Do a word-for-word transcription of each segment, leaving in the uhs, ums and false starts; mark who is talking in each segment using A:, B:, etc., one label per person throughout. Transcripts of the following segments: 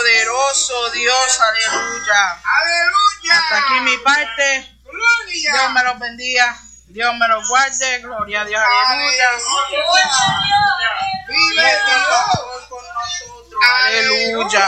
A: poderoso Dios, aleluya.
B: Aleluya.
A: Hasta aquí mi parte.
B: Gloria.
A: Dios me los bendiga. Dios me los guarde. Gloria a Dios, aleluya.
B: Vive Dios
A: con nosotros. Aleluya.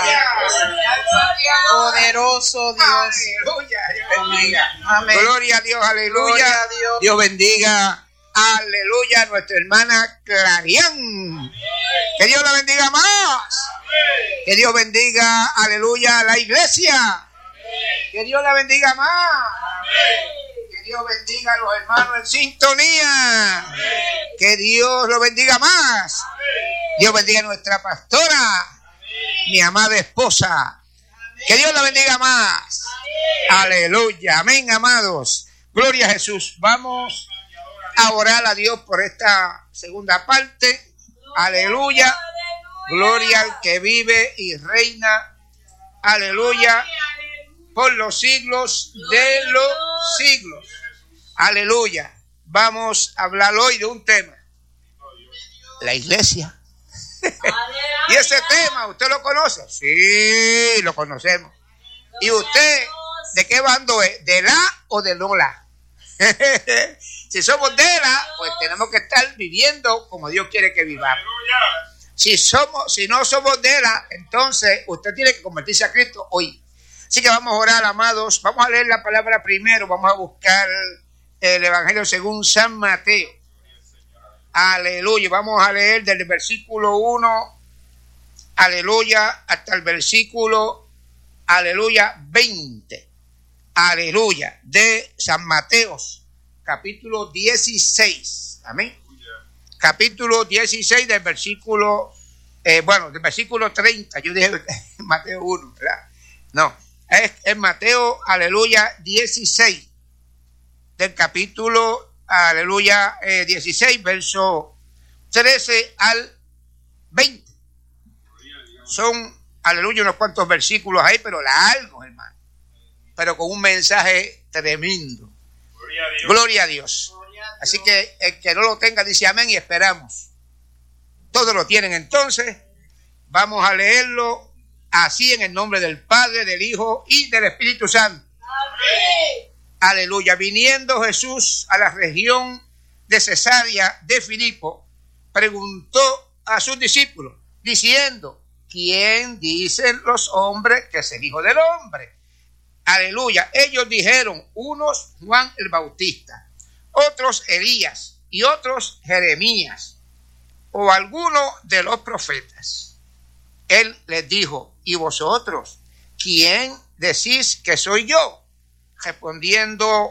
A: Poderoso Dios.
B: Aleluya. Dios bendiga.
A: Amén.
B: Gloria a Dios, aleluya.
A: Gloria a Dios.
B: Dios bendiga. Aleluya, nuestra hermana Clarián. Que Dios la bendiga más. Que Dios bendiga, aleluya, a la iglesia. Que Dios la bendiga más. Que Dios bendiga a los hermanos en sintonía. Que Dios lo bendiga más. Dios bendiga a nuestra pastora, mi amada esposa. Que Dios la bendiga más. Aleluya, amén, amados. Gloria a Jesús. Vamos a orar a Dios por esta segunda parte. Aleluya. Gloria al que vive y reina. Aleluya. Por los siglos de los siglos. Aleluya. Vamos a hablar hoy de un tema. La iglesia. Y ese tema, ¿usted lo conoce? Sí, lo conocemos. ¿Y usted de qué bando es? ¿De la o de no la? Si somos de la, pues tenemos que estar viviendo como Dios quiere que vivamos. Si somos, si no somos de la, entonces usted tiene que convertirse a Cristo hoy. Así que vamos a orar, amados. Vamos a leer la palabra primero. Vamos a buscar el Evangelio según San Mateo. Aleluya. Vamos a leer desde el versículo uno, aleluya, hasta el versículo, aleluya, veinte. Aleluya. De San Mateo, capítulo dieciséis. Amén. Capítulo dieciséis del versículo, eh, bueno, del versículo treinta. Yo dije Mateo uno, ¿verdad? No, es, es Mateo, aleluya, dieciséis. Del capítulo, aleluya, eh, dieciséis, verso trece al veinte. Son, aleluya, unos cuantos versículos ahí, pero largos, hermano. Pero con un mensaje tremendo. Gloria a Dios. Gloria a Dios. Así que el que no lo tenga dice amén y esperamos. Todos lo tienen, entonces vamos a leerlo así en el nombre del Padre, del Hijo y del Espíritu Santo. Amén. Aleluya. Viniendo Jesús a la región de Cesarea de Filipo, preguntó a sus discípulos diciendo: ¿quién dicen los hombres que es el Hijo del Hombre? Aleluya. Ellos dijeron, unos Juan el Bautista, otros Elías y otros Jeremías o alguno de los profetas. Él les dijo: ¿y vosotros quién decís que soy yo? Respondiendo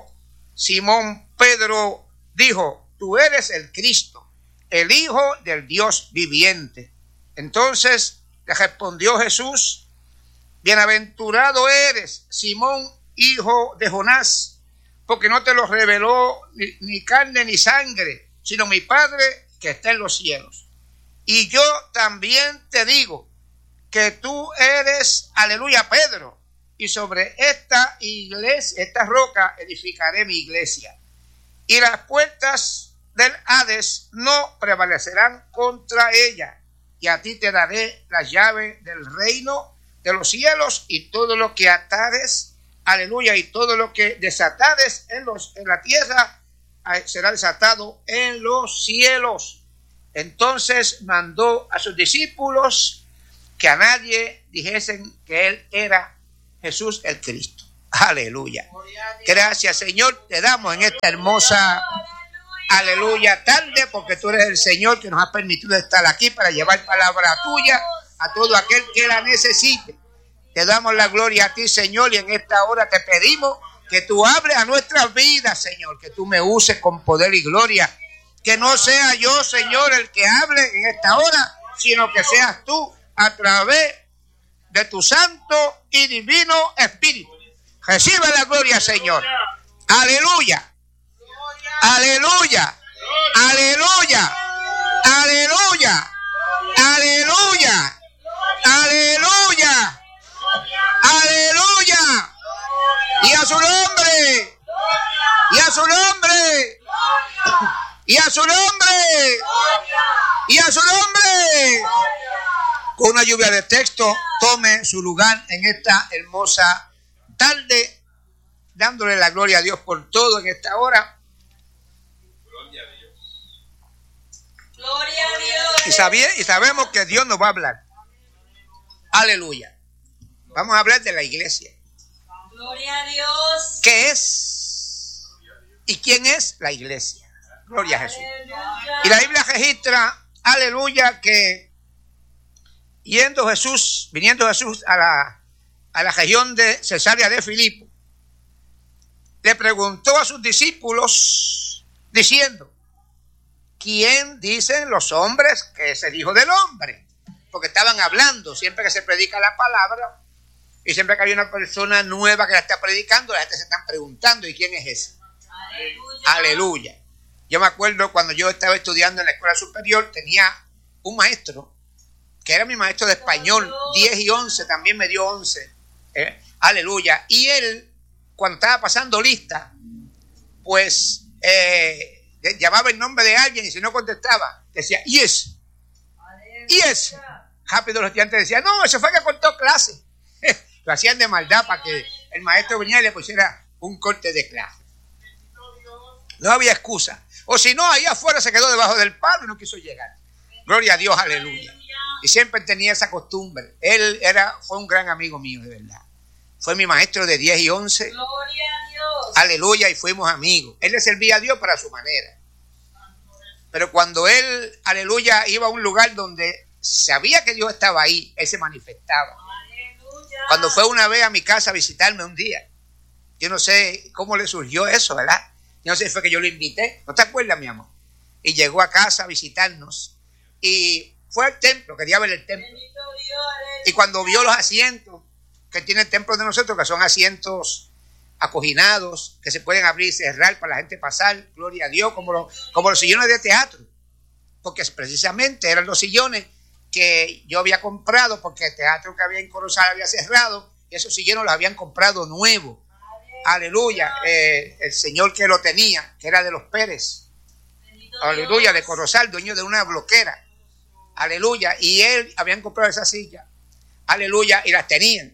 B: Simón Pedro dijo: tú eres el Cristo, el Hijo del Dios viviente. Entonces le respondió Jesús: bienaventurado eres, Simón, hijo de Jonás, porque no te lo reveló ni, ni carne ni sangre, sino mi Padre que está en los cielos. Y yo también te digo que tú eres, aleluya, Pedro, y sobre esta iglesia, esta roca, edificaré mi iglesia. Y las puertas del Hades no prevalecerán contra ella. Y a ti te daré las llaves del reino de los cielos, y todo lo que atares, aleluya, y todo lo que desatares en, los, en la tierra será desatado en los cielos. Entonces mandó a sus discípulos que a nadie dijesen que él era Jesús el Cristo. Aleluya. Gracias, Señor, te damos en esta hermosa, aleluya, tarde, porque tú eres el Señor que nos ha permitido estar aquí para llevar palabra tuya a todo aquel que la necesite. Te damos la gloria a ti, Señor, y en esta hora te pedimos que tú hables a nuestras vidas, Señor, que tú me uses con poder y gloria, que no sea yo, Señor, el que hable en esta hora, sino que seas tú a través de tu santo y divino Espíritu. Recibe la gloria, Señor. Aleluya. Aleluya. Aleluya. Aleluya. Aleluya. Aleluya. Aleluya. Y a su nombre. Y a su nombre. Y a su nombre. Y a su nombre. Con una lluvia de texto tome su lugar en esta hermosa tarde, dándole la gloria a Dios por todo en esta hora.
C: Gloria a Dios.
D: Gloria a Dios.
B: Y, sabía, y sabemos que Dios nos va a hablar. Aleluya. Vamos a hablar de la iglesia.
D: Gloria a Dios.
B: ¿Qué es? ¿Y quién es la iglesia? Gloria a Jesús.
D: Aleluya.
B: Y la Biblia registra, aleluya, que yendo Jesús, viniendo Jesús a la, a la región de Cesarea de Filipo, le preguntó a sus discípulos diciendo: ¿quién dicen los hombres que es el Hijo del Hombre? Porque estaban hablando, siempre que se predica la palabra y siempre que hay una persona nueva que la está predicando, la gente se está preguntando: ¿y quién es ese?
D: Aleluya.
B: Aleluya. Yo me acuerdo cuando yo estaba estudiando en la escuela superior, tenía un maestro que era mi maestro de español, diez y once, también me dio once. ¿eh? Aleluya. Y él, cuando estaba pasando lista, pues eh, llamaba el nombre de alguien y si no contestaba, decía yes. Yes. Rápido los estudiantes decían: no, eso fue que cortó clase. Lo hacían de maldad para que el maestro viniera y le pusiera un corte de clase. No había excusa. O si no, ahí afuera se quedó debajo del palo y no quiso llegar. Gloria a Dios, aleluya. Y siempre tenía esa costumbre. Él era, fue un gran amigo mío, de verdad. Fue mi maestro de diez y once.
D: Gloria a Dios.
B: Aleluya, y fuimos amigos. Él le servía a Dios para su manera. Pero cuando él, aleluya, iba a un lugar donde sabía que Dios estaba ahí, él se manifestaba.
D: Aleluya.
B: Cuando fue una vez a mi casa a visitarme un día, yo no sé cómo le surgió eso, ¿verdad? Yo no sé si fue que yo lo invité. ¿No te acuerdas, mi amor? Y llegó a casa a visitarnos. Y fue al templo, quería ver el templo.
D: Bendito Dios, aleluya.
B: Y cuando vio los asientos que tiene el templo de nosotros, que son asientos acoginados, que se pueden abrir y cerrar para la gente pasar, gloria a Dios, como los, como los sillones de teatro. Porque precisamente eran los sillones que yo había comprado, porque el teatro que había en Corozal había cerrado, y esos sillones los habían comprado nuevos. Aleluya. Eh, el señor que lo tenía, que era de los Pérez.
D: Bendito
B: Aleluya, de
D: Dios.
B: Corozal, dueño de una bloquera. Aleluya. Y él habían comprado esa silla. Aleluya. Y las tenían.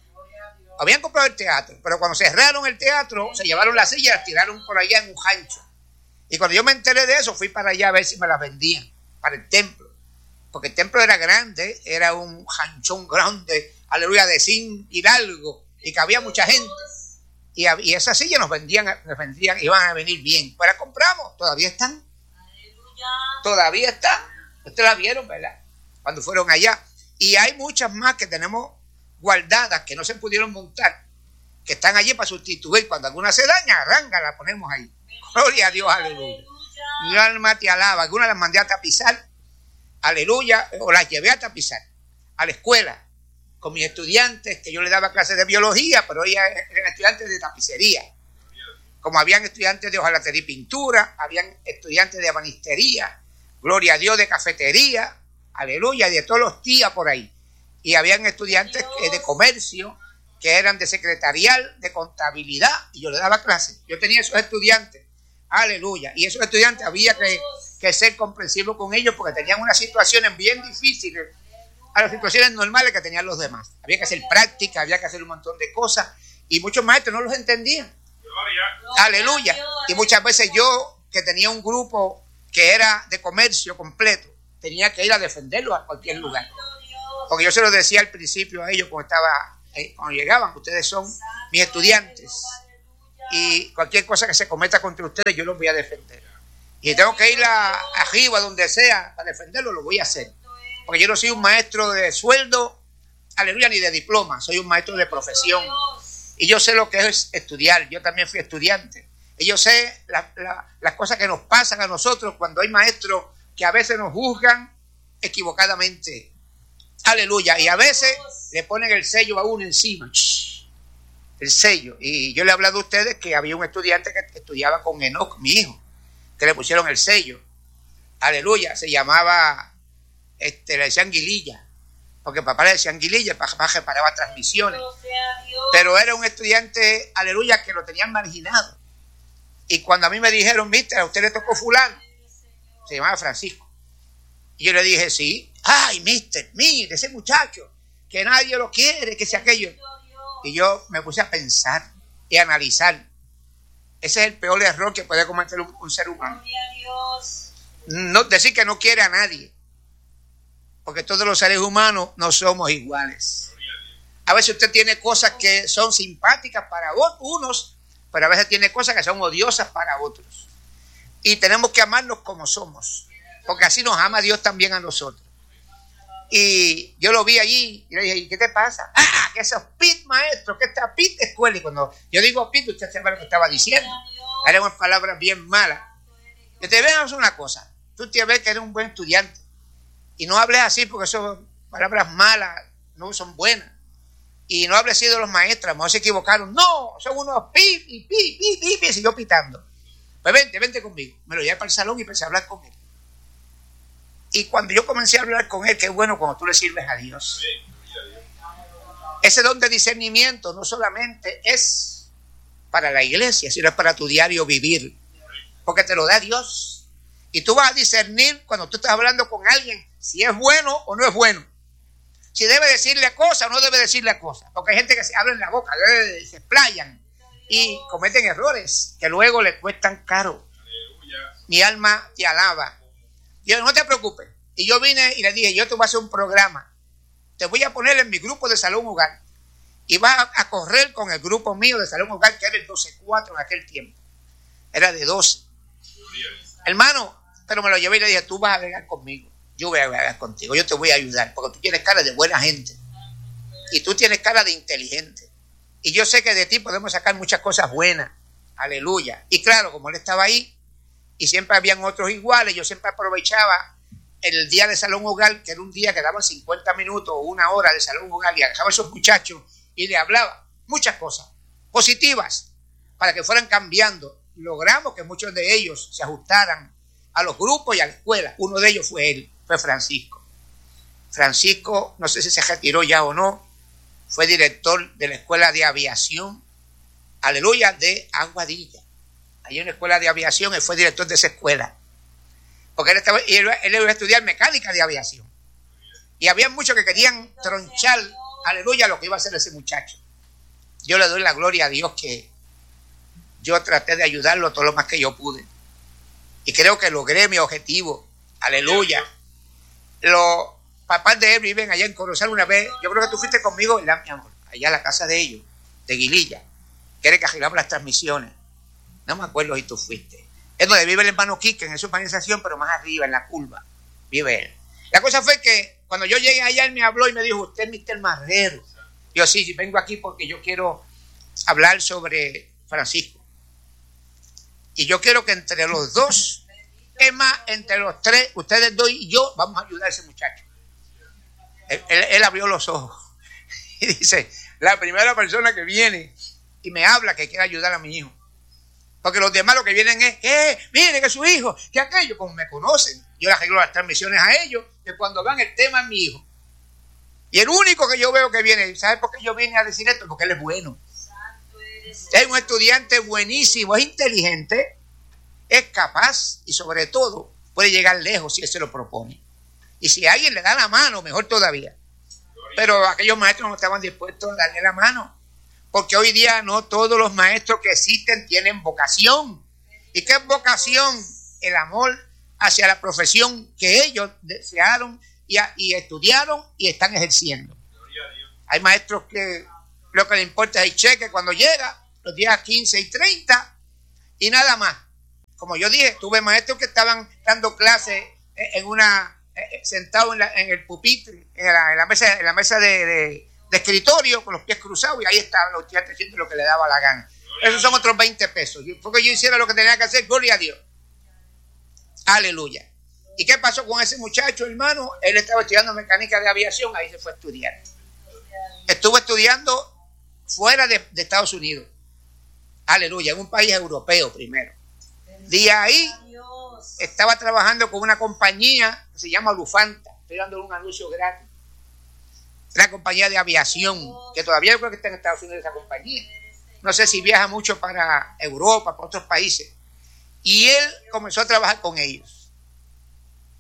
B: Habían comprado el teatro, pero cuando cerraron el teatro, se llevaron las sillas y las tiraron por allá en un rancho. Y cuando yo me enteré de eso, fui para allá a ver si me las vendían para el templo. Porque el templo era grande, era un ranchón grande, aleluya, de zinc y largo, y que había mucha gente. Y, y esas sillas nos vendían, nos vendían, iban a venir bien. Pues las compramos, todavía están.
D: Aleluya.
B: Todavía están. Ustedes la vieron, ¿verdad? Cuando fueron allá. Y hay muchas más que tenemos guardadas, que no se pudieron montar, que están allí para sustituir. Cuando alguna se daña, arranca, la ponemos ahí. Gloria a Dios, aleluya. Mi alma te alaba. Algunas las mandé a tapizar, aleluya, o las llevé a tapizar a la escuela con mis estudiantes, que yo les daba clases de biología, pero ellas eran estudiantes de tapicería. Como habían estudiantes de hojalatería y pintura, habían estudiantes de ebanistería, gloria a Dios, de cafetería, aleluya, y de todos los días por ahí. Y habían estudiantes de comercio, que eran de secretarial, de contabilidad, y yo les daba clases. Yo tenía esos estudiantes, aleluya, y esos estudiantes había que, que ser comprensivo con ellos, porque tenían unas situaciones bien difíciles a las situaciones normales que tenían los demás. Había que hacer práctica, había que hacer un montón de cosas, y muchos maestros no los entendían.
C: Gloria.
B: Aleluya. Y muchas veces yo, que tenía un grupo que era de comercio completo, tenía que ir a defenderlos a cualquier lugar. Porque yo se lo decía al principio a ellos cuando estaba, eh, cuando llegaban: ustedes son mis estudiantes, y cualquier cosa que se cometa contra ustedes yo los voy a defender. Y tengo que ir a, arriba, donde sea, para defenderlos, lo voy a hacer. Porque yo no soy un maestro de sueldo, aleluya, ni de diploma, soy un maestro de profesión. Y yo sé lo que es estudiar, yo también fui estudiante. Y yo sé la, la, las cosas que nos pasan a nosotros cuando hay maestros que a veces nos juzgan equivocadamente. Aleluya. Y a veces le ponen el sello a uno encima. El sello. Y yo le he hablado a ustedes que había un estudiante que estudiaba con Enoch, mi hijo, que le pusieron el sello. Aleluya. Se llamaba, este, le decían Guililla, porque papá le decía Guililla, papá reparaba transmisiones. Pero era un estudiante, aleluya, que lo tenían marginado. Y cuando a mí me dijeron: mister, a usted le tocó fulano, se llamaba Francisco, Y yo le dije, sí. Ay, mister, mire, ese muchacho, que nadie lo quiere, que sea aquello. Y yo me puse a pensar y a analizar. Ese es el peor error que puede cometer un, un ser humano. No, decir que no quiere a nadie. Porque todos los seres humanos no somos iguales. A veces usted tiene cosas que son simpáticas para unos, pero a veces tiene cosas que son odiosas para otros. Y tenemos que amarnos como somos, porque así nos ama Dios también a nosotros. Y yo lo vi allí y le dije, ¿qué te pasa? Ah, que esos pit maestros, que esta pit escuela. Y cuando yo digo pit, usted sabe lo que estaba diciendo. Eran unas palabras bien malas. Que te veas una cosa, tú te ves que eres un buen estudiante. Y no hables así porque son palabras malas, no son buenas. Y no hables así de los maestros, a lo mejor se equivocaron. No, son unos pip y pip, pip, pip, y siguió pitando. Pues vente, vente conmigo. Me lo llevé para el salón y empecé a hablar con él. Y cuando yo comencé a hablar con él, qué bueno cuando tú le sirves a Dios. Ese don de discernimiento no solamente es para la iglesia, sino es para tu diario vivir. Porque te lo da Dios. Y tú vas a discernir cuando tú estás hablando con alguien si es bueno o no es bueno. Si debe decirle cosas o no debe decirle cosas. Porque hay gente que se abre en la boca, se explayan y cometen errores que luego le cuestan caro. Mi alma te alaba. Yo, no te preocupes. Y yo vine y le dije, yo te voy a hacer un programa. Te voy a poner en mi grupo de Salón Hogar. Y vas a, a correr con el grupo mío de Salón Hogar, que era el doce cuatro en aquel tiempo. Era de doce. Hermano, pero me lo llevé y le dije, tú vas a bregar conmigo. Yo voy a bregar contigo. Yo te voy a ayudar. Porque tú tienes cara de buena gente. Y tú tienes cara de inteligente. Y yo sé que de ti podemos sacar muchas cosas buenas. Aleluya. Y claro, como él estaba ahí, y siempre habían otros iguales, yo siempre aprovechaba el día de Salón Hogar, que era un día que daban cincuenta minutos o una hora de Salón Hogar, y agarraba a esos muchachos y le hablaba muchas cosas positivas para que fueran cambiando. Logramos que muchos de ellos se ajustaran a los grupos y a la escuela. Uno de ellos fue él, fue Francisco. Francisco, no sé si se retiró ya o no, fue director de la Escuela de Aviación, aleluya, de Aguadilla. Hay una escuela de aviación, él fue director de esa escuela. Porque él, estaba, él, él iba a estudiar mecánica de aviación. Y había muchos que querían tronchar, aleluya, lo que iba a hacer ese muchacho. Yo le doy la gloria a Dios que yo traté de ayudarlo todo lo más que yo pude. Y creo que logré mi objetivo. Aleluya. Los papás de él viven allá en Corozal una vez. Yo creo que tú fuiste conmigo, mi amor, allá a la casa de ellos, de Guililla, que era el que arreglaba las transmisiones. No me acuerdo si tú fuiste. Es donde vive el hermano Quique, en esa urbanización, pero más arriba, en la curva, vive él. La cosa fue que cuando yo llegué allá, él me habló y me dijo, usted es mister Marrero. Yo sí, sí, vengo aquí porque yo quiero hablar sobre Francisco. Y yo quiero que entre los dos, es más, entre los tres, ustedes dos y yo, vamos a ayudar a ese muchacho. Él, él, él abrió los ojos y dice, la primera persona que viene y me habla que quiere ayudar a mi hijo. Porque los demás lo que vienen es, eh, mire que su hijo, que aquello, como me conocen, yo le arreglo las transmisiones a ellos, que cuando van el tema es mi hijo. Y el único que yo veo que viene, ¿sabe por qué yo vine a decir esto? Porque él es bueno. Es un estudiante buenísimo, es inteligente, es capaz y sobre todo puede llegar lejos si él se lo propone. Y si alguien le da la mano, mejor todavía. Pero aquellos maestros no estaban dispuestos a darle la mano. Porque hoy día no todos los maestros que existen tienen vocación. ¿Y qué es vocación? El amor hacia la profesión que ellos desearon y, a, y estudiaron y están ejerciendo. Hay maestros que lo que les importa es el cheque cuando llega, los días quince y treinta, y nada más. Como yo dije, tuve maestros que estaban dando clases en una, sentados en, la, en el pupitre, en la, en la mesa, en la mesa de... de de escritorio con los pies cruzados y ahí estaban los estudiantes haciendo lo que le daba la gana. Esos son otros veinte pesos. Porque yo hiciera lo que tenía que hacer, gloria a Dios. Aleluya. ¿Y qué pasó con ese muchacho, hermano? Él estaba estudiando mecánica de aviación, ahí se fue a estudiar. Estuvo estudiando fuera de, de Estados Unidos. Aleluya, en un país europeo primero. De ahí estaba trabajando con una compañía que se llama Lufanta. Estoy dando un anuncio gratis. La compañía de aviación, que todavía yo creo que está en Estados Unidos esa compañía. No sé si viaja mucho para Europa, para otros países. Y él comenzó a trabajar con ellos.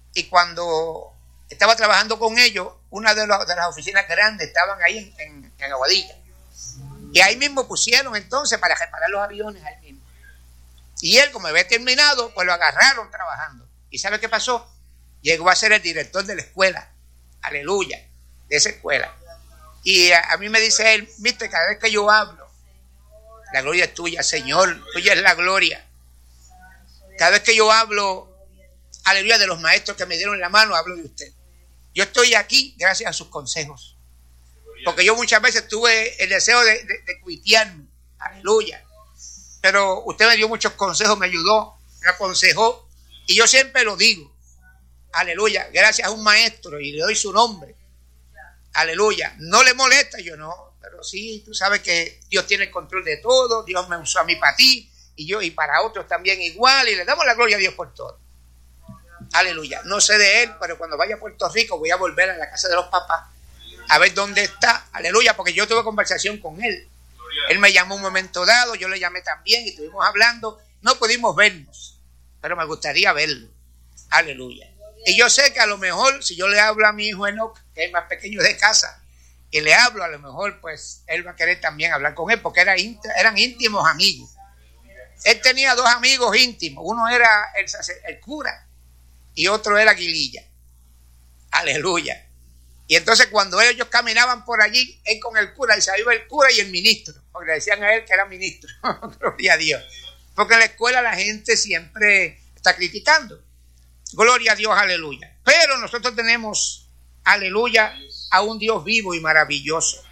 B: Y cuando estaba trabajando con ellos, una de, los, de las oficinas grandes estaban ahí en, en, en Aguadilla. Y ahí mismo pusieron entonces para reparar los aviones ahí mismo. Y él, como había terminado, pues lo agarraron trabajando. ¿Y sabe qué pasó? Llegó a ser el director de la escuela. Aleluya. De esa escuela. Y a, a mí me dice él, viste, cada vez que yo hablo, la gloria es tuya, Señor. Tuya es la gloria. Cada vez que yo hablo, aleluya, de los maestros que me dieron la mano, hablo de usted. Yo estoy aquí gracias a sus consejos. Porque yo muchas veces tuve el deseo de, de, de cuitearme. Aleluya. Pero usted me dio muchos consejos, me ayudó, me aconsejó. Y yo siempre lo digo. Aleluya. Gracias a un maestro y le doy su nombre. Aleluya. No le molesta, yo no. Pero sí, tú sabes que Dios tiene el control de todo. Dios me usó a mí para ti. Y yo y para otros también igual. Y le damos la gloria a Dios por todo. Aleluya. No sé de él, pero cuando vaya a Puerto Rico voy a volver a la casa de los papás a ver dónde está. Aleluya, porque yo tuve conversación con él. Él me llamó un momento dado, yo le llamé también y estuvimos hablando. No pudimos vernos, pero me gustaría verlo. Aleluya. Y yo sé que a lo mejor si yo le hablo a mi hijo Enoch, que es el más pequeño de casa, y le hablo, a lo mejor pues él va a querer también hablar con él, porque era ínti- eran íntimos amigos. Él tenía dos amigos íntimos. Uno era el, el cura y otro era Guililla. Aleluya. Y entonces cuando ellos caminaban por allí, él con el cura, y se iba el cura y el ministro, porque le decían a él que era ministro. Gloria a Dios. Porque en la escuela la gente siempre está criticando. Gloria a Dios, aleluya. Pero nosotros tenemos, aleluya, a un Dios vivo y maravilloso.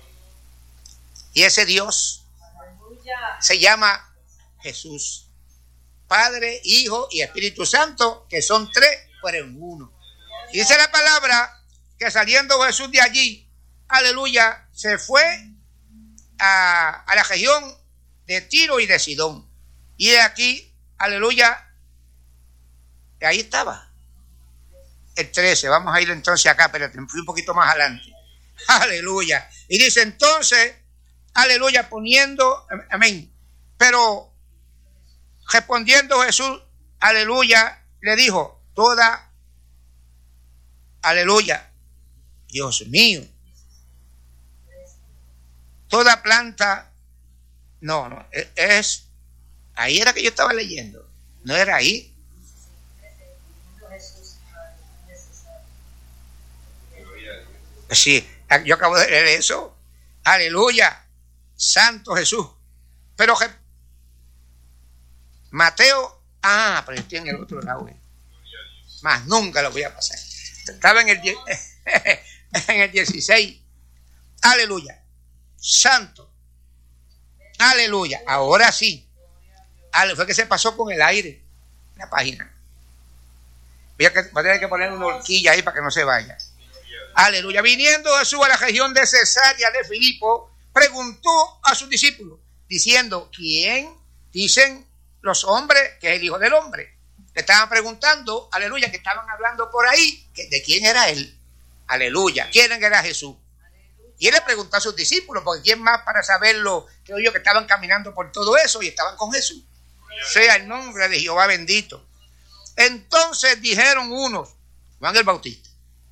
B: Y ese Dios se llama Jesús. Padre, Hijo y Espíritu Santo, que son tres, pero en uno. Y dice la palabra que saliendo Jesús de allí, aleluya, se fue a, a la región de Tiro y de Sidón. Y de aquí, aleluya, ahí estaba. El trece, vamos a ir entonces acá, pero me fui un poquito más adelante. Aleluya. Y dice entonces, aleluya, poniendo, amén. Pero respondiendo Jesús, aleluya, le dijo, toda, aleluya, Dios mío, toda planta, no, no, es, ahí era que yo estaba leyendo, no era ahí. Sí, yo acabo de leer eso, aleluya, Santo Jesús, pero Mateo, ah, pero estoy en el otro lado, eh. Más nunca lo voy a pasar. Estaba en el, en el dieciséis. Aleluya. Santo. Aleluya. Ahora sí. Ale, fue que se pasó con el aire. La página. Voy a, voy a tener que poner una horquilla ahí para que no se vaya. Aleluya. Viniendo Jesús a la región de Cesarea de Filipo, preguntó a sus discípulos, diciendo, ¿quién dicen los hombres que es el Hijo del Hombre? Le estaban preguntando, aleluya, que estaban hablando por ahí, que de quién era él. Aleluya, quién era Jesús. Y él le preguntó a sus discípulos, porque quién más para saberlo que ellos que estaban caminando por todo eso y estaban con Jesús. Sea el nombre de Jehová bendito. Entonces dijeron unos, Juan el Bautista.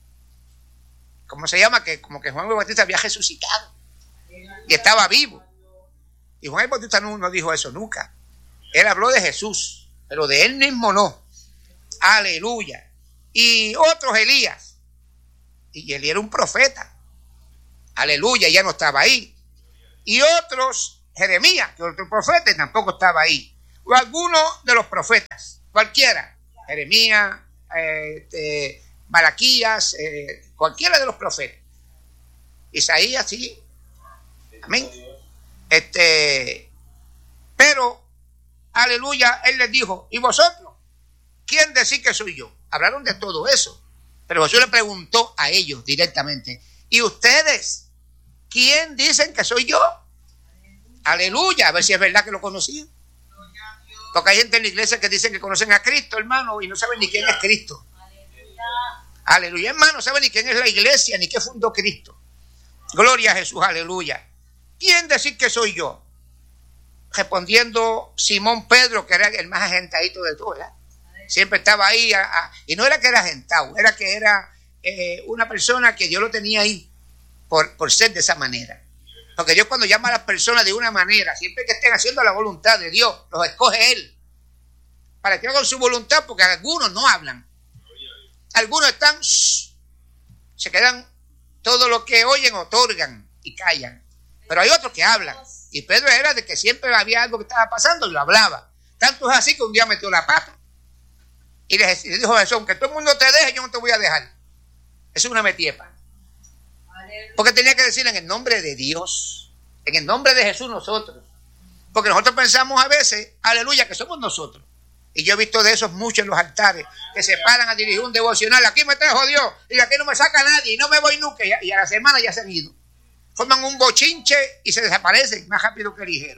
B: ¿Cómo se llama? Que como que Juan el Bautista había resucitado y estaba vivo. Y Juan el Bautista no, no dijo eso nunca. Él habló de Jesús, pero de él mismo no. Aleluya. Y otros Elías. Y él era un profeta. Aleluya, ya no estaba ahí. Y otros Jeremías, que otro profeta, y tampoco estaba ahí. O alguno de los profetas, cualquiera. Jeremías, eh, eh, Malaquías, eh, cualquiera de los profetas. Isaías, sí. Amén. Este, pero, aleluya, él les dijo, ¿y vosotros? ¿Quién decís que soy yo? Hablaron de todo eso. Pero Jesús le preguntó a ellos directamente, ¿y ustedes? ¿Quién dicen que soy yo? Aleluya, a ver si es verdad que lo conocían. Porque hay gente en la iglesia que dicen que conocen a Cristo, hermano, y no saben ni quién es Cristo. Aleluya, hermano, no saben ni quién es la iglesia, ni qué fundó Cristo. Gloria a Jesús, aleluya. ¿Quién decir que soy yo? Respondiendo Simón Pedro, que era el más agentadito de todos, ¿verdad? Siempre estaba ahí. A, a, y no era que era gentao, era que era eh, una persona que Dios lo tenía ahí por, por ser de esa manera. Porque Dios cuando llama a las personas de una manera, siempre que estén haciendo la voluntad de Dios, los escoge Él. Para que hagan su voluntad, porque algunos no hablan. Algunos están, shh, se quedan, todo lo que oyen otorgan y callan. Pero hay otros que hablan. Y Pedro era de que siempre había algo que estaba pasando y lo hablaba. Tanto es así que un día metió la pata. Y le dijo a Jesús, aunque todo el mundo te deje, yo no te voy a dejar. Eso es una metiepa. Porque tenía que decir en el nombre de Dios, en el nombre de Jesús nosotros. Porque nosotros pensamos a veces, aleluya, que somos nosotros. Y yo he visto de esos muchos en los altares, que se paran a dirigir un devocional. Aquí me trajo Dios, y aquí no me saca nadie, y no me voy nunca. Y a la semana ya se han ido. Forman un bochinche y se desaparecen más rápido que ligero.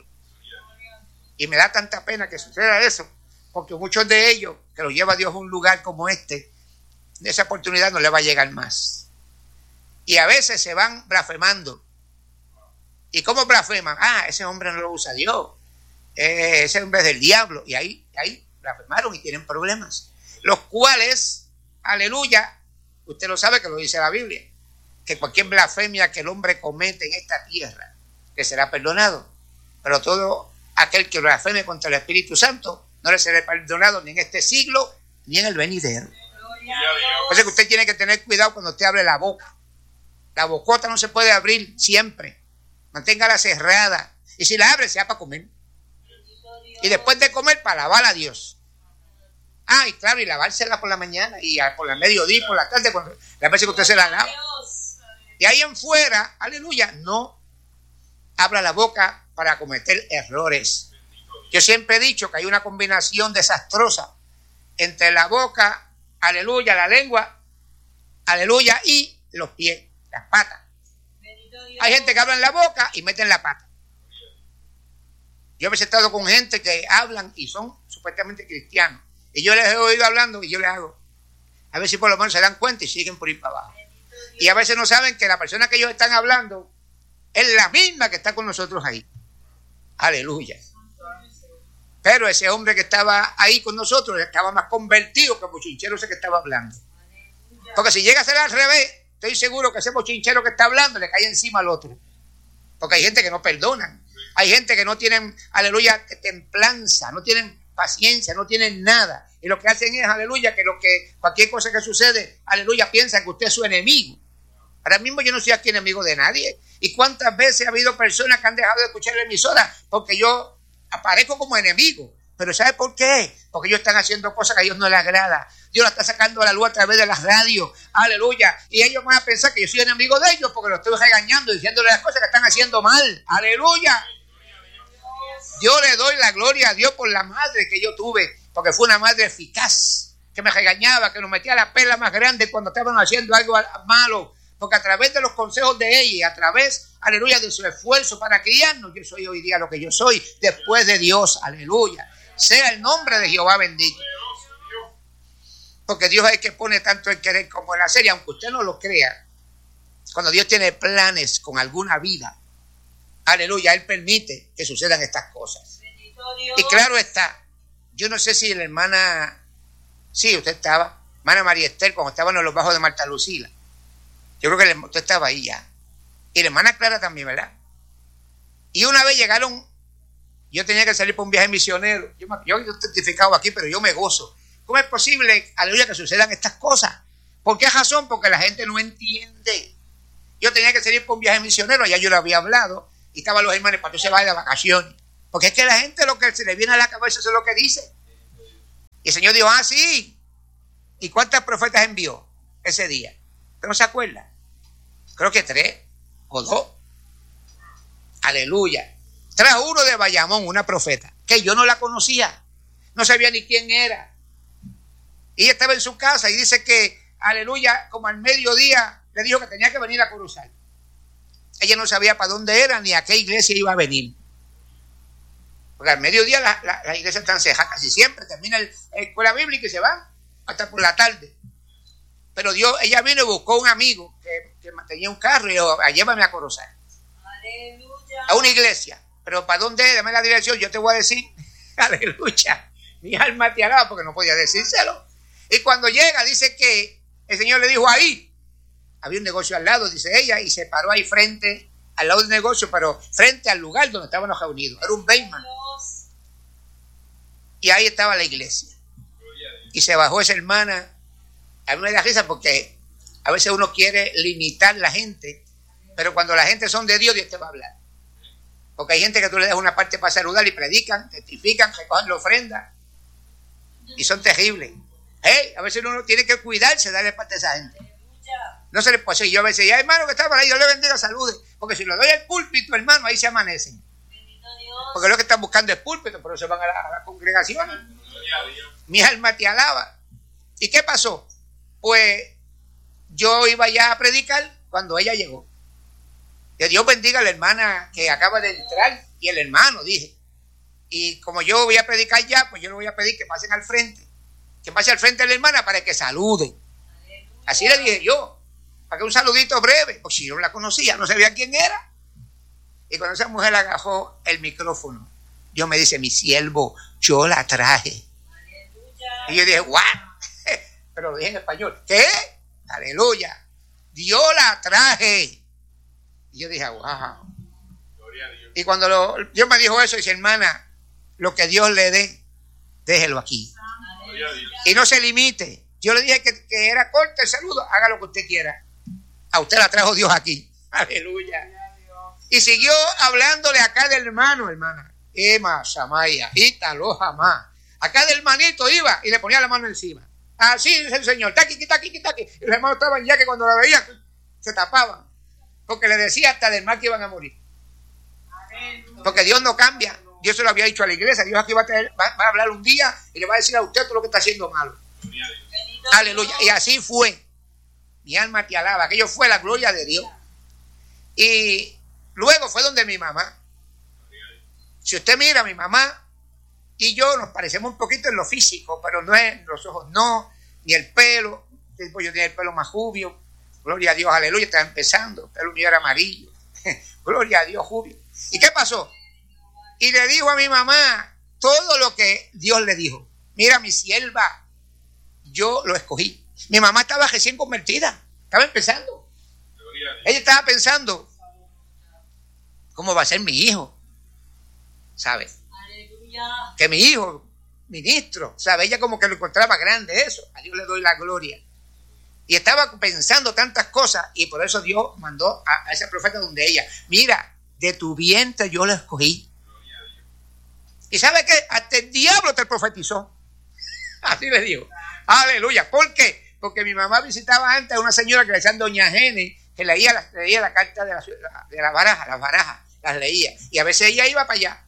B: Y me da tanta pena que suceda eso, porque muchos de ellos, que los lleva Dios a un lugar como este, de esa oportunidad no le va a llegar más. Y a veces se van blasfemando. ¿Y cómo blasfeman? Ah, ese hombre no lo usa Dios. Eh, ese hombre es del diablo. Y ahí, ahí blasfemaron y tienen problemas. Los cuales, aleluya, usted lo sabe que lo dice la Biblia, que cualquier blasfemia que el hombre comete en esta tierra, que será perdonado. Pero todo aquel que blasfeme contra el Espíritu Santo, no le será perdonado ni en este siglo, ni en el venidero. Por eso que usted tiene que tener cuidado cuando usted abre la boca. La bocota no se puede abrir siempre. Manténgala cerrada. Y si la abre, sea para comer. Y después de comer, para alabar a Dios. Ah, y claro, y lavársela por la mañana, y por el mediodía, y por la tarde, cuando las veces que usted se la lava. Y ahí en fuera, aleluya, no abra la boca para cometer errores. Yo siempre he dicho que hay una combinación desastrosa entre la boca, aleluya, la lengua, aleluya, y los pies. Las patas. Hay gente que habla en la boca y meten la pata. Yo he estado con gente que hablan y son supuestamente cristianos. Y yo les he oído hablando y yo les hago. A ver si por lo menos se dan cuenta y siguen por ir para abajo. Y a veces no saben que la persona que ellos están hablando es la misma que está con nosotros ahí. Aleluya. Pero ese hombre que estaba ahí con nosotros estaba más convertido que el bochinchero ese que estaba hablando. Porque si llega a ser al revés, estoy seguro que ese bochinchero que está hablando le cae encima al otro. Porque hay gente que no perdonan. Hay gente que no tienen, aleluya, templanza, no tienen paciencia, no tienen nada. Y lo que hacen es, aleluya, que lo que cualquier cosa que sucede, aleluya, piensan que usted es su enemigo. Ahora mismo yo no soy aquí enemigo de nadie. ¿Y cuántas veces ha habido personas que han dejado de escuchar la emisora porque yo aparezco como enemigo? Pero ¿sabe por qué? Porque ellos están haciendo cosas que a Dios no les agrada. Dios la está sacando a la luz a través de las radios. Aleluya. Y ellos van a pensar que yo soy enemigo de ellos porque los estoy regañando y diciéndole las cosas que están haciendo mal. Aleluya. Yo le doy la gloria a Dios por la madre que yo tuve, porque fue una madre eficaz, que me regañaba, que nos metía la pela más grande cuando estaban haciendo algo malo. Porque a través de los consejos de ella y a través, aleluya, de su esfuerzo para criarnos, yo soy hoy día lo que yo soy, después de Dios. Aleluya. Sea el nombre de Jehová bendito. Porque Dios es el que pone tanto el querer como el hacer, y aunque usted no lo crea, cuando Dios tiene planes con alguna vida, aleluya, Él permite que sucedan estas cosas. Y claro está, yo no sé si la hermana, sí, usted estaba, hermana María Esther, cuando estaban en los bajos de Marta Lucila, yo creo que usted estaba ahí ya, y la hermana Clara también, ¿verdad? Y una vez llegaron, yo tenía que salir por un viaje misionero, yo, yo he testificado aquí, pero yo me gozo. ¿Cómo es posible, aleluya, que sucedan estas cosas? ¿Por qué razón? Porque la gente no entiende. Yo tenía que salir por un viaje misionero, ya yo lo había hablado, y estaban los hermanos, para tú se vaya de vacaciones. Porque es que la gente lo que se le viene a la cabeza eso es lo que dice. Y el Señor dijo, ah, sí. ¿Y cuántas profetas envió ese día? ¿Usted no se acuerda? Creo que tres o dos. Aleluya. Trajo uno de Bayamón, una profeta, que yo no la conocía. No sabía ni quién era. Y ella estaba en su casa y dice que, aleluya, como al mediodía le dijo que tenía que venir a cruzar. Ella no sabía para dónde era ni a qué iglesia iba a venir. Porque al mediodía las la, la iglesias están cejas casi siempre. Termina la escuela bíblica y se van hasta por la tarde. Pero Dios, ella vino y buscó un amigo que, que tenía un carro y dijo, llévame a cruzar. Aleluya. A una iglesia. Pero ¿para dónde? Dame la dirección, yo te voy a decir. Aleluya. Mi alma te alaba, porque no podía decírselo. Y cuando llega, dice que el Señor le dijo ahí, había un negocio al lado, dice ella, y se paró ahí frente, al lado del negocio, pero frente al lugar donde estábamos reunidos. Era un basement. Y ahí estaba la iglesia. Y se bajó esa hermana. A mí me da risa porque a veces uno quiere limitar la gente, pero cuando la gente son de Dios, Dios te va a hablar. Porque hay gente que tú le das una parte para saludar y predican, testifican, recogen la ofrenda y son terribles. Hey, a veces uno tiene que cuidarse, darle parte a esa gente. No se les puede decir. Yo a veces, ya hermano que está por ahí, Dios le bendiga, salude. Porque si lo doy al púlpito, hermano, ahí se amanecen. Porque lo que están buscando es púlpito, por eso van a las la congregaciones. Mi alma te alaba. ¿Y qué pasó? Pues yo iba ya a predicar cuando ella llegó. Que Dios bendiga a la hermana que acaba de entrar y el hermano, dije. Y como yo voy a predicar ya, pues yo le voy a pedir que pasen al frente. Que pase al frente de la hermana para que saluden. Así le dije yo. Para que un saludito breve. Pues si yo no la conocía, no sabía quién era. Y cuando esa mujer agarró el micrófono, Dios me dice, mi siervo, yo la traje. Y yo dije, ¿what? Pero lo dije en español. ¿Qué? Aleluya. Dios la traje. Y yo dije, wow. Y cuando lo, Dios me dijo eso, dice, hermana, lo que Dios le dé, déjelo aquí. Y no se limite. Yo le dije que, que era corto el saludo, haga lo que usted quiera. A usted la trajo Dios aquí. Aleluya. Y siguió hablándole acá del hermano, hermana. Ema, Samaya, Ítalo, jamás. Acá del hermanito iba y le ponía la mano encima. Así dice el Señor. Taqui, taqui, taqui. Y los hermanos estaban ya que cuando la veían se tapaban. Porque le decía hasta del mal que iban a morir. Porque Dios no cambia. Dios se lo había dicho a la iglesia. Dios aquí va a, tener, va, va a hablar un día y le va a decir a usted todo lo que está haciendo malo. Aleluya. Y así fue. Mi alma te alaba. Aquello fue la gloria de Dios. Y luego fue donde mi mamá. Si usted mira, mi mamá y yo nos parecemos un poquito en lo físico, pero no en los ojos, no, ni el pelo. Yo tenía el pelo más rubio. Gloria a Dios, aleluya, estaba empezando. El pelo mío era amarillo. Gloria a Dios, rubio. ¿Y qué pasó? Y le dijo a mi mamá todo lo que Dios le dijo. Mira, mi sierva, yo lo escogí. Mi mamá estaba recién convertida, estaba empezando. Ella estaba pensando, ¿cómo va a ser mi hijo? ¿Sabes? Que mi hijo, ministro, ¿sabes? Ella como que lo encontraba grande eso. A Dios le doy la gloria. Y estaba pensando tantas cosas y por eso Dios mandó a, a ese profeta donde ella, mira, de tu vientre yo lo escogí. Y ¿sabe qué? Hasta el diablo te profetizó. Así le digo. Aleluya. ¿Por qué? Porque mi mamá visitaba antes a una señora que le decían Doña Gene, que leía la, leía la carta de la, de la baraja, las barajas, las leía. Y a veces ella iba para allá.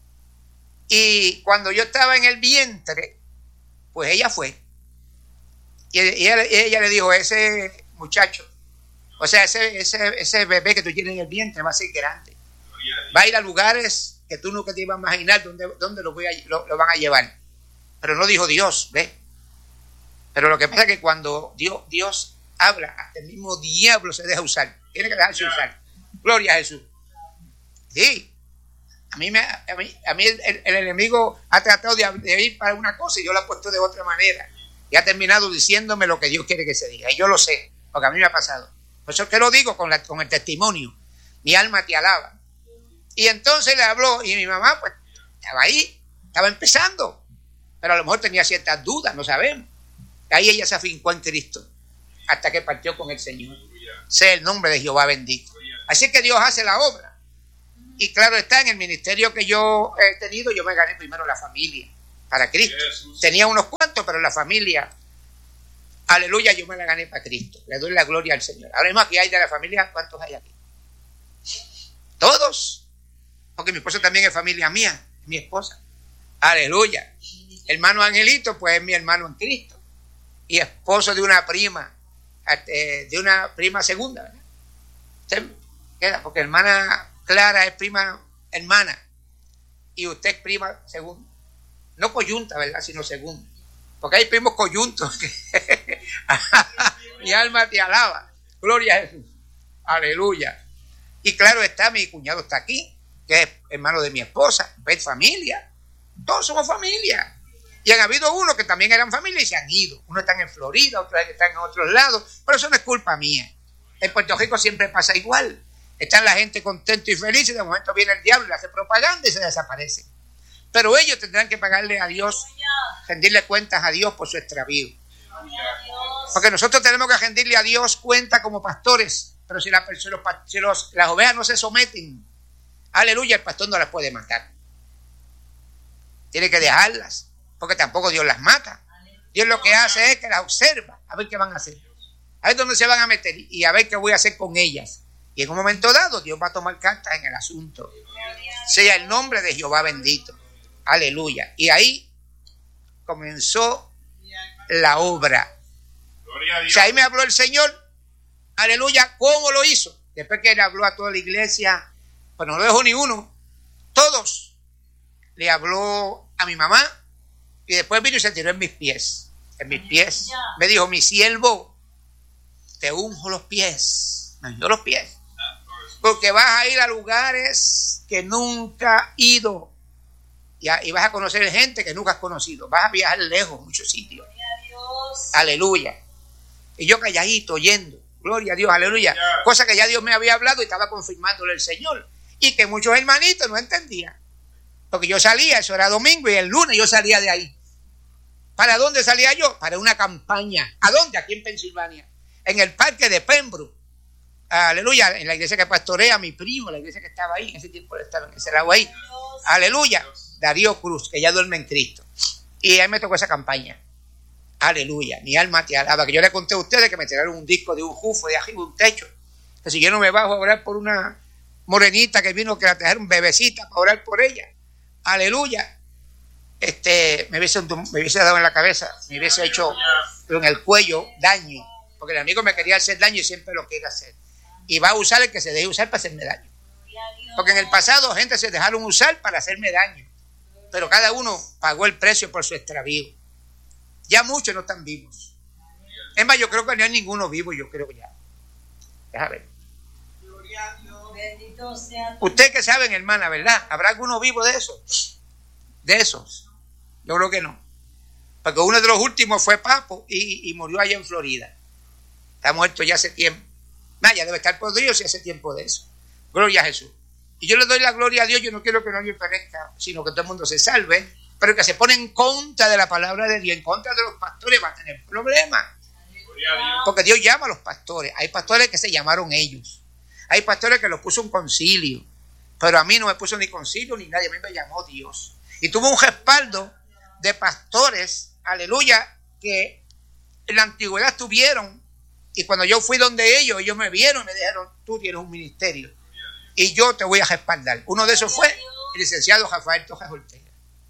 B: Y cuando yo estaba en el vientre, pues ella fue. Y ella, ella le dijo, ese muchacho, o sea, ese, ese, ese bebé que tú tienes en el vientre va a ser grande. Va a ir a lugares que tú nunca te ibas a imaginar dónde, dónde lo, voy a, lo, lo van a llevar. Pero no dijo Dios, ¿ves? Pero lo que pasa es que cuando Dios, Dios habla, hasta el mismo diablo se deja usar. Tiene que dejarse usar. Gloria a Jesús. Sí. A mí, me, a mí, a mí el, el, el enemigo ha tratado de, de ir para una cosa y yo lo he puesto de otra manera. Y ha terminado diciéndome lo que Dios quiere que se diga. Y yo lo sé, porque a mí me ha pasado. Por eso que lo digo con, la, con el testimonio. Mi alma te alaba. Y entonces le habló y mi mamá pues estaba ahí, estaba empezando. Pero a lo mejor tenía ciertas dudas, no sabemos. Ahí ella se afincó en Cristo hasta que partió con el Señor. Sea el nombre de Jehová bendito. Así que Dios hace la obra. Y claro está, en el ministerio que yo he tenido, yo me gané primero la familia para Cristo. Tenía unos cuantos, pero la familia, aleluya, yo me la gané para Cristo. Le doy la gloria al Señor. Ahora mismo aquí hay de la familia, ¿cuántos hay aquí? Todos. Porque mi esposa también es familia mía, mi esposa. Aleluya. Hermano Angelito, pues es mi hermano en Cristo. Y esposo de una prima, de una prima segunda, ¿verdad? Usted queda, porque hermana Clara es prima hermana. Y usted es prima segunda. No coyunta, ¿verdad? Sino segunda. Porque hay primos coyuntos. Mi alma te alaba. Gloria a Jesús. Aleluya. Y claro está, mi cuñado está aquí, que es hermano de mi esposa, es familia. Todos somos familia. Y han habido unos que también eran familia y se han ido. Unos están en Florida, otros están en otros lados. Pero eso no es culpa mía. En Puerto Rico siempre pasa igual. Están la gente contenta y feliz y de momento viene el diablo y le hace propaganda y se desaparece. Pero ellos tendrán que pagarle a Dios, rendirle cuentas a Dios por su extravío. Porque nosotros tenemos que rendirle a Dios cuenta como pastores. Pero si, la, si, los, si los, las ovejas no se someten, aleluya, el pastor no las puede matar. Tiene que dejarlas, porque tampoco Dios las mata. Dios lo que hace es que las observa, a ver qué van a hacer. A ver dónde se van a meter y a ver qué voy a hacer con ellas. Y en un momento dado, Dios va a tomar cartas en el asunto. Sea el nombre de Jehová bendito. Aleluya. Y ahí comenzó la obra. O sea, ahí me habló el Señor. Aleluya. ¿Cómo lo hizo? Después que le habló a toda la iglesia, pues no lo dejó ni uno. Todos. Le habló a mi mamá y después vino y se tiró en mis pies. En mis pies. Me dijo, mi siervo, te unjo los pies. Me unjo los pies. Porque vas a ir a lugares que nunca has ido. Y vas a conocer gente que nunca has conocido. Vas a viajar lejos, muchos sitios. Aleluya. Y yo calladito, oyendo. Gloria a Dios, aleluya. Cosa que ya Dios me había hablado y estaba confirmándole el Señor. Y que muchos hermanitos no entendían. Porque yo salía, eso era domingo, y el lunes yo salía de ahí. ¿Para dónde salía yo? Para una campaña. ¿A dónde? Aquí en Pensilvania. En el parque de Pembroke. Aleluya. En la iglesia que pastorea mi primo, la iglesia que estaba ahí. En ese tiempo estaba en ese lado ahí. Aleluya. Darío Cruz, que ya duerme en Cristo. Y ahí me tocó esa campaña. Aleluya. Mi alma te alaba. Que yo le conté a ustedes que me tiraron un disco de un jufo de arriba, un techo. Que si yo no me bajo a orar por una morenita que vino que la trajeron bebecita para orar por ella. Aleluya. Este, me hubiese, me hubiese dado en la cabeza, me hubiese hecho en el cuello daño, porque el amigo me quería hacer daño y siempre lo quiere hacer. Y va a usar el que se deje usar para hacerme daño. Porque en el pasado gente se dejaron usar para hacerme daño, pero cada uno pagó el precio por su extravío. Ya muchos no están vivos. Es más, yo creo que no hay ninguno vivo, yo creo que ya. Déjame ver. Usted que saben, hermana, ¿verdad? ¿Habrá alguno vivo de esos? De esos. Yo creo que no. Porque uno de los últimos fue Papo y, y murió allá en Florida. Está muerto ya hace tiempo. Nah, ya debe estar podrido si hace tiempo de eso. Gloria a Jesús. Y yo le doy la gloria a Dios. Yo no quiero que nadie perezca, sino que todo el mundo se salve. Pero que se pone en contra de la palabra de Dios, en contra de los pastores, va a tener problemas. Porque Dios llama a los pastores. Hay pastores que se llamaron ellos. Hay pastores que los puso un concilio, pero a mí no me puso ni concilio ni nadie, a mí me llamó Dios. Y tuvo un respaldo de pastores, aleluya, que en la antigüedad tuvieron. Y cuando yo fui donde ellos, ellos me vieron y me dijeron, tú tienes un ministerio y yo te voy a respaldar. Uno de esos fue el licenciado Rafael Tojas Ortega.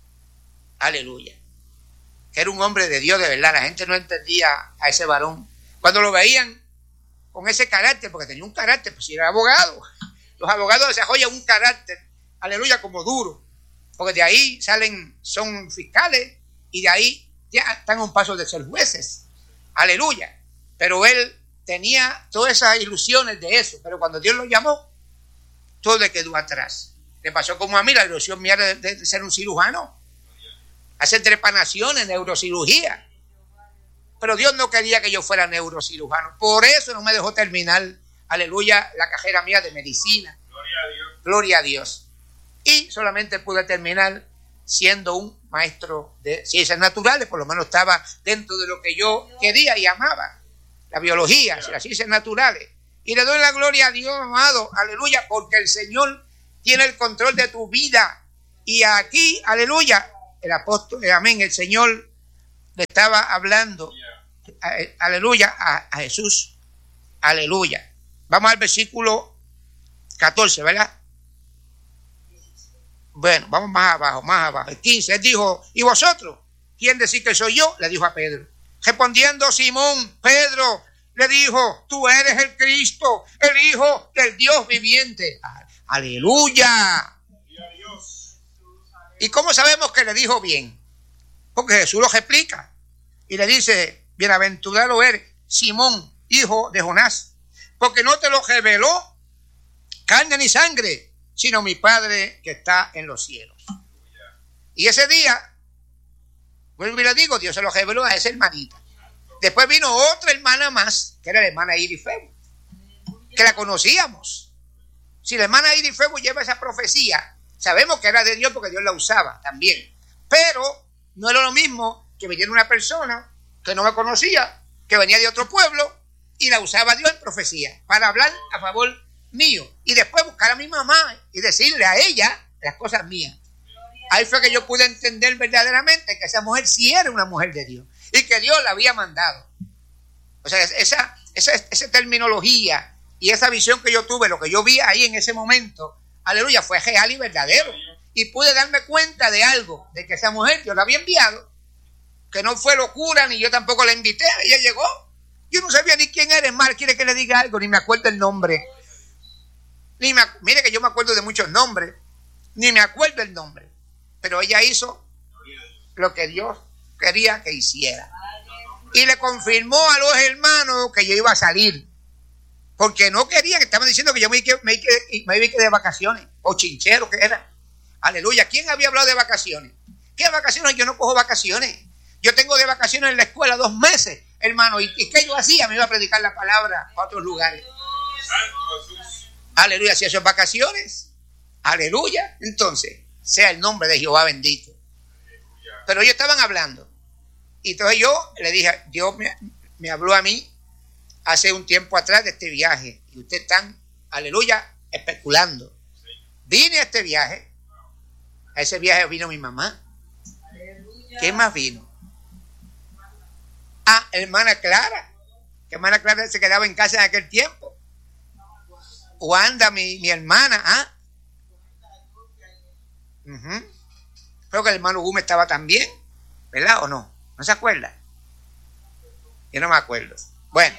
B: Aleluya. Que era un hombre de Dios de verdad. La gente no entendía a ese varón. Cuando lo veían con ese carácter, porque tenía un carácter, pues si era abogado. Los abogados desarrollan un carácter, aleluya, como duro. Porque de ahí salen, son fiscales, y de ahí ya están a un paso de ser jueces. Aleluya. Pero él tenía todas esas ilusiones de eso. Pero cuando Dios lo llamó, todo le quedó atrás. Le pasó como a mí la ilusión mía de, de ser un cirujano. Hacer trepanaciones, neurocirugía. Pero Dios no quería que yo fuera neurocirujano. Por eso no me dejó terminar, aleluya, la carrera mía de medicina.
C: Gloria a Dios.
B: Gloria a Dios. Y solamente pude terminar siendo un maestro de ciencias naturales. Por lo menos estaba dentro de lo que yo quería y amaba. La biología, las ciencias naturales. Y le doy la gloria a Dios, amado, aleluya, porque el Señor tiene el control de tu vida. Y aquí, aleluya, el apóstol, amén, el Señor le estaba hablando, aleluya, a, a Jesús, aleluya. Vamos al versículo catorce, ¿verdad? Bueno, vamos más abajo, más abajo. El quince, él dijo, ¿y vosotros? ¿Quién decís que soy yo? Le dijo a Pedro. Respondiendo Simón, Pedro le dijo, tú eres el Cristo, el Hijo del Dios viviente. Aleluya. ¿Y cómo sabemos que le dijo bien? Porque Jesús lo explica y le dice, bienaventurado eres, Simón, hijo de Jonás, porque no te lo reveló carne ni sangre, sino mi Padre que está en los cielos. Y ese día, Vuelvo y le digo, Dios se lo reveló a esa hermanita. Después vino otra hermana más, que era la hermana Iris Febo, que la conocíamos. Si la hermana Iris Febo lleva esa profecía, sabemos que era de Dios porque Dios la usaba también. Pero no era lo mismo que viniera una persona que no me conocía, que venía de otro pueblo y la usaba Dios en profecía para hablar a favor mío. Y después buscar a mi mamá y decirle a ella las cosas mías. Ahí fue que yo pude entender verdaderamente que esa mujer sí era una mujer de Dios y que Dios la había mandado. O sea, esa, esa, esa terminología y esa visión que yo tuve, lo que yo vi ahí en ese momento, aleluya, fue real y verdadero. Y pude darme cuenta de algo, de que esa mujer Dios la había enviado, que no fue locura, ni yo tampoco la invité, ella llegó. Yo no sabía ni quién era, es más, quiere que le diga algo, ni me acuerdo el nombre. Ni me, mire que yo me acuerdo de muchos nombres, ni me acuerdo el nombre. Pero ella hizo lo que Dios quería que hiciera. Y le confirmó a los hermanos que yo iba a salir. Porque no querían, estaban diciendo que yo me iba, me iba, me iba de vacaciones. O chinchero que era. Aleluya. ¿Quién había hablado de vacaciones? ¿Qué vacaciones? Yo no cojo vacaciones. Yo tengo de vacaciones en la escuela dos meses, hermano. ¿Y, y qué yo hacía? Me iba a predicar la palabra a otros lugares. Aleluya. Si eso es vacaciones. Aleluya. Entonces, sea el nombre de Jehová bendito. Pero ellos estaban hablando. Y entonces yo le dije, Dios me, me habló a mí hace un tiempo atrás de este viaje. Y ustedes están, aleluya, especulando. Vine a este viaje. A ese viaje vino mi mamá. ¿Quién más vino? Ah, hermana Clara. Que hermana Clara se quedaba en casa en aquel tiempo. Wanda, mi, mi hermana, ¿ah? Uh-huh. Creo que el hermano Gómez estaba también, ¿verdad o no? ¿No se acuerda? Yo no me acuerdo. Bueno.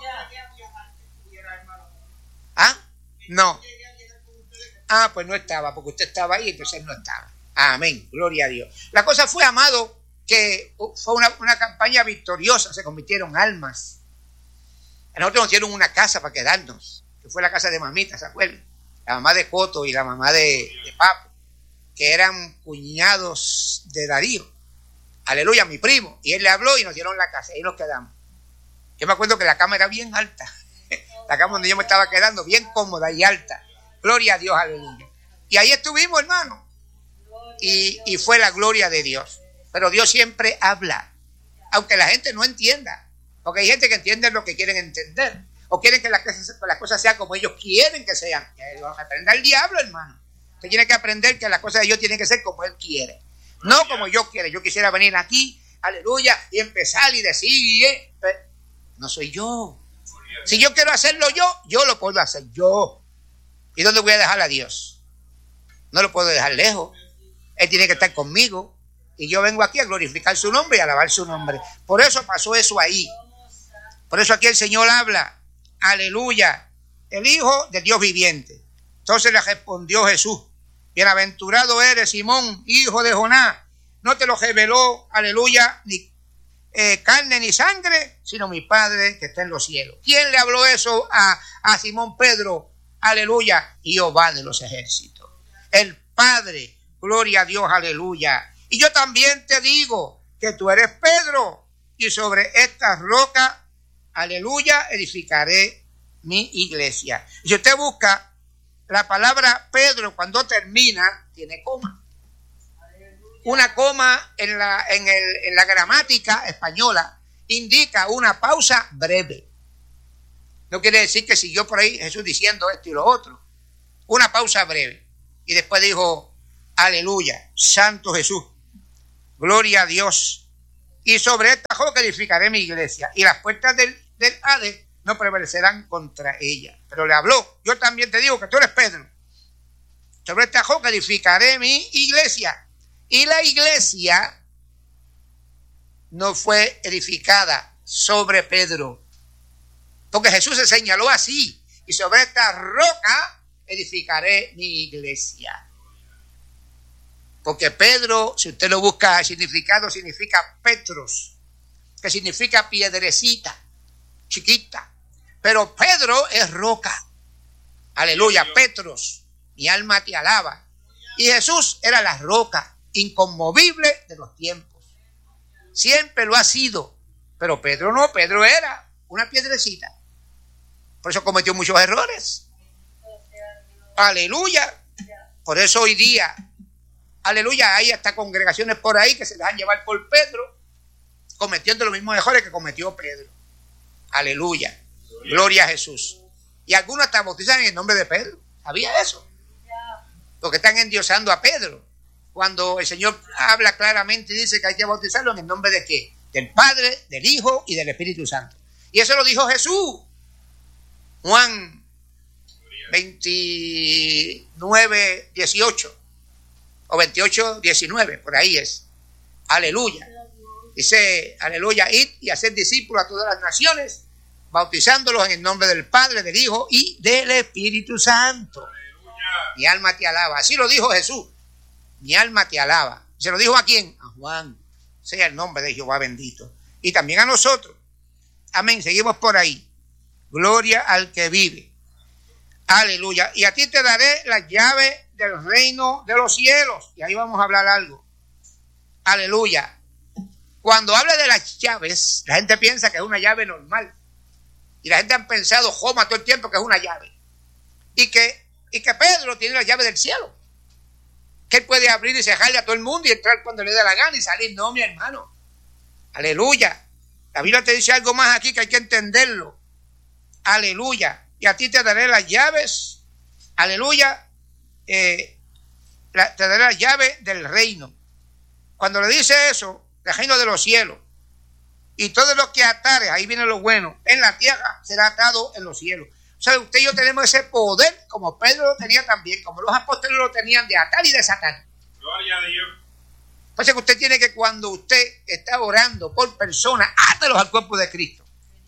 B: ¿Ah? No. Ah, pues no estaba, porque usted estaba ahí, entonces él no estaba. Amén, gloria a Dios. La cosa fue, amado, que fue una, una campaña victoriosa, se convirtieron almas. A nosotros nos dieron una casa para quedarnos, que fue la casa de mamita, ¿se acuerdan? La mamá de Coto y la mamá de, de Papo, que eran cuñados de Darío, aleluya, mi primo, y él le habló y nos dieron la casa, y ahí nos quedamos. Yo me acuerdo que la cama era bien alta, la cama donde yo me estaba quedando, bien cómoda y alta, gloria a Dios, aleluya. Y ahí estuvimos, hermano, y, y fue la gloria de Dios. Pero Dios siempre habla, aunque la gente no entienda, porque hay gente que entiende lo que quieren entender, o quieren que las cosas, las cosas sean como ellos quieren que sean. Que lo aprenda el diablo, hermano. Usted tiene que aprender que las cosas de Dios tienen que ser como Él quiere, no como yo quiero. Yo quisiera venir aquí, aleluya, y empezar y decir, eh, no soy yo. Si yo quiero hacerlo yo, yo lo puedo hacer yo. ¿Y dónde voy a dejar a Dios? No lo puedo dejar lejos. Él tiene que estar conmigo. Y yo vengo aquí a glorificar su nombre y a alabar su nombre. Por eso pasó eso ahí. Por eso aquí el Señor habla, aleluya, el Hijo de Dios viviente. Entonces le respondió Jesús, bienaventurado eres, Simón, hijo de Jonás, no te lo reveló, aleluya, ni eh, carne ni sangre, sino mi Padre que está en los cielos. ¿Quién le habló eso a, a Simón Pedro? Aleluya, Jehová de los ejércitos. El Padre, gloria a Dios, aleluya. Y yo también te digo que tú eres Pedro, y sobre esta roca, aleluya, edificaré mi iglesia. Y si usted busca la palabra Pedro, cuando termina, tiene coma. Una coma en la, en el, en la gramática española indica una pausa breve. No quiere decir que siguió por ahí Jesús diciendo esto y lo otro. Una pausa breve. Y después dijo, aleluya, santo Jesús, gloria a Dios. Y sobre esta roca edificaré mi iglesia. Y las puertas del, del Hades no prevalecerán contra ella. Pero le habló, yo también te digo que tú eres Pedro. Sobre esta roca edificaré mi iglesia. Y la iglesia no fue edificada sobre Pedro, porque Jesús se señaló así, y sobre esta roca edificaré mi iglesia. Porque Pedro, si usted lo busca, el significado significa Petros, que significa piedrecita, chiquita. Pero Pedro es roca. Aleluya, Petros, mi alma te alaba. Y Jesús era la roca inconmovible de los tiempos. siempre lo ha sido. Pero Pedro no, Pedro era una piedrecita. Por eso cometió muchos errores. Aleluya. Por eso hoy día, aleluya, hay hasta congregaciones por ahí que se dejan llevar por Pedro, cometiendo los mismos errores que cometió Pedro. Aleluya. Gloria a Jesús. Y algunos hasta bautizan en el nombre de Pedro. ¿Sabía eso? Porque están endiosando a Pedro. Cuando el Señor habla claramente y dice que hay que bautizarlo en el nombre de ¿qué? Del Padre, del Hijo y del Espíritu Santo. Y eso lo dijo Jesús. Juan veintinueve, dieciocho. O veintiocho, diecinueve. Por ahí es. Aleluya. Dice, aleluya, id y hacer discípulos a todas las naciones, bautizándolos en el nombre del Padre, del Hijo y del Espíritu Santo. Aleluya. Mi alma te alaba. Así lo dijo Jesús. Mi alma te alaba. ¿Se lo dijo a quién? A Juan. Sea el nombre de Jehová bendito. Y también a nosotros. Amén. Seguimos por ahí. Gloria al que vive. Aleluya. Y a ti te daré las llaves del reino de los cielos. Y ahí vamos a hablar algo. Aleluya. Cuando habla de las llaves, la gente piensa que es una llave normal. Y la gente ha pensado, Joma, todo el tiempo que es una llave. Y que, y que Pedro tiene la llave del cielo. Que él puede abrir y cerrarle a todo el mundo y entrar cuando le dé la gana y salir. No, mi hermano. Aleluya. La Biblia te dice algo más aquí que hay que entenderlo. Aleluya. Y a ti te daré las llaves. Aleluya. Eh, la, te daré las llaves del reino. Cuando le dice eso, del reino de los cielos. Y todo lo que atare, ahí viene lo bueno, en la tierra será atado en los cielos. O sea, usted y yo tenemos ese poder, como Pedro lo tenía también, como los apóstoles lo tenían, de atar y desatar.
C: Gloria a Dios.
B: Por eso que usted tiene que, cuando usted está orando por personas, átelos al cuerpo de Cristo.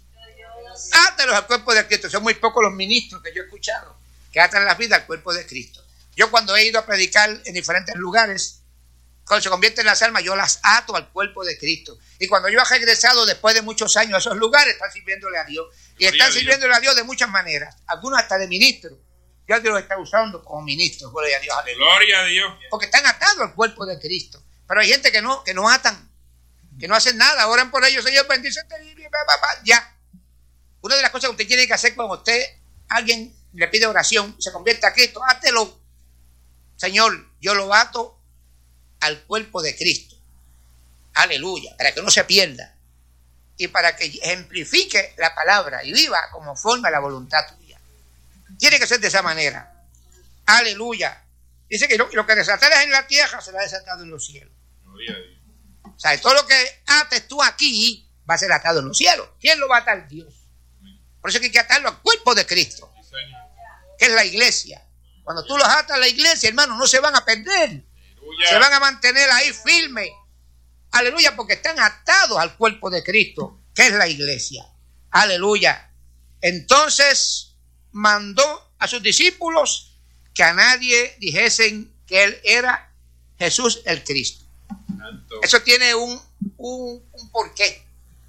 B: Átelos al cuerpo de Cristo. Son muy pocos los ministros que yo he escuchado que atan la vida al cuerpo de Cristo. Yo cuando he ido a predicar en diferentes lugares, cuando se convierten las almas, yo las ato al cuerpo de Cristo. Y cuando yo he regresado después de muchos años a esos lugares, están sirviéndole a Dios. Y están sirviéndole a Dios de muchas maneras. Algunos hasta de ministros. Dios los está usando como ministros. Gloria a Dios. Aleluya.
C: Gloria a Dios.
B: Porque están atados al cuerpo de Cristo. Pero hay gente que no, que no atan, que no hacen nada. Oran por ellos, Señor, bendícete. Ya. Una de las cosas que usted tiene que hacer cuando usted, alguien le pide oración, se convierte a Cristo, átelo. Señor, yo lo ato al cuerpo de Cristo. Aleluya. Para que no se pierda. Y para que ejemplifique la palabra y viva como forma la voluntad tuya. Tiene que ser de esa manera. Aleluya. Dice que lo, lo que desatares en la tierra será desatado en los cielos. Gloria a Dios. O sea, todo lo que ates tú aquí va a ser atado en los cielos. ¿Quién lo va a atar? Dios. Por eso hay que atarlo al cuerpo de Cristo, que es la iglesia. Cuando tú los atas a la iglesia, hermano, no se van a perder. Aleluya. Se van a mantener ahí firmes. Aleluya, porque están atados al cuerpo de Cristo, que es la iglesia. Aleluya. Entonces mandó a sus discípulos que a nadie dijesen que él era Jesús el Cristo. Santo. Eso tiene un, un, un porqué.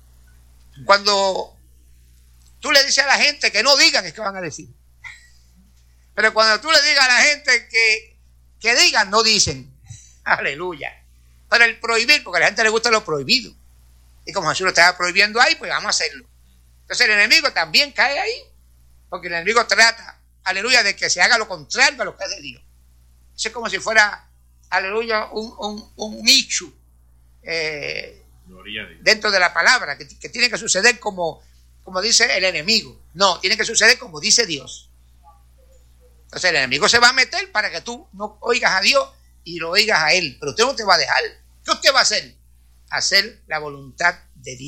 B: Cuando tú le dices a la gente que no digan, es que van a decir. Pero cuando tú le digas a la gente que, que digan, no dicen. Aleluya. Para el prohibir, porque a la gente le gusta lo prohibido. Y como Jesús lo estaba prohibiendo ahí, pues vamos a hacerlo. Entonces el enemigo también cae ahí. Porque el enemigo trata, aleluya, de que se haga lo contrario a lo que es de Dios. Eso es como si fuera, aleluya, un, un, un nicho eh, dentro de la palabra, que, que tiene que suceder como, como dice el enemigo. No, tiene que suceder como dice Dios. Entonces el enemigo se va a meter para que tú no oigas a Dios y lo oigas a él. Pero usted no te va a dejar. ¿Qué usted va a hacer? Hacer la voluntad de Dios.